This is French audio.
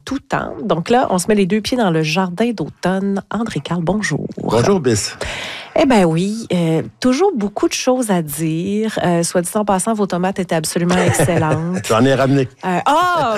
tout temps. Donc là, on se met les deux pieds dans le jardin d'automne. André-Carl, bonjour. Bonjour, Biss. Eh bien oui, toujours beaucoup de choses à dire. Soit dit en passant, vos tomates étaient absolument excellentes. J'en ai ramené.